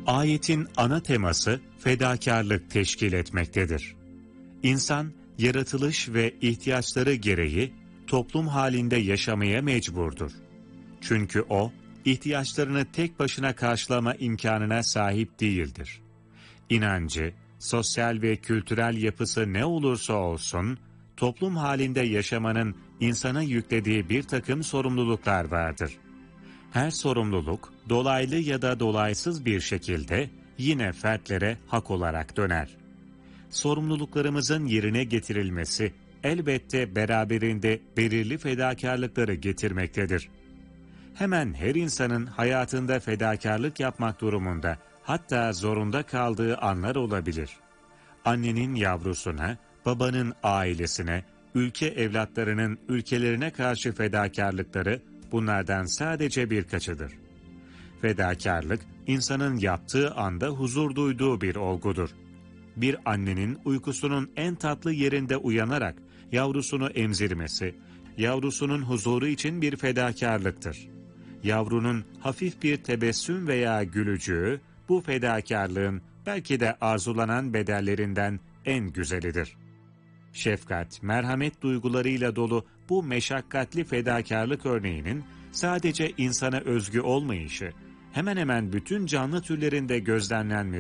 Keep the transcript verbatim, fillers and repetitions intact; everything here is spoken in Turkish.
Ayetin ana teması fedakarlık teşkil etmektedir. İnsan, yaratılış ve ihtiyaçları gereği toplum halinde yaşamaya mecburdur. Çünkü o, ihtiyaçlarını tek başına karşılama imkanına sahip değildir. İnancı, sosyal ve kültürel yapısı ne olursa olsun, toplum halinde yaşamanın insana yüklediği bir takım sorumluluklar vardır. Her sorumluluk, dolaylı ya da dolaysız bir şekilde yine fertlere hak olarak döner. Sorumluluklarımızın yerine getirilmesi elbette beraberinde belirli fedakarlıkları getirmektedir. Hemen her insanın hayatında fedakarlık yapmak durumunda, hatta zorunda kaldığı anlar olabilir. Annenin yavrusuna, babanın ailesine, ülke evlatlarının ülkelerine karşı fedakarlıkları bunlardan sadece birkaçıdır. Fedakarlık, insanın yaptığı anda huzur duyduğu bir olgudur. Bir annenin uykusunun en tatlı yerinde uyanarak yavrusunu emzirmesi, yavrusunun huzuru için bir fedakarlıktır. Yavrunun hafif bir tebessüm veya gülücüğü, bu fedakarlığın belki de arzulanan bedellerinden en güzelidir. Şefkat, merhamet duygularıyla dolu bu meşakkatli fedakarlık örneğinin sadece insana özgü olmayışı, hemen hemen bütün canlı türlerinde gözlemlenmesi